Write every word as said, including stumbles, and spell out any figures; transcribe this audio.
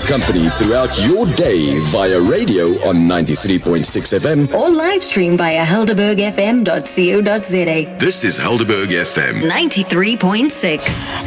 company throughout your day via radio on ninety-three point six F M or live stream via helderberg f m dot co dot za. This is Helderberg F M ninety-three point six.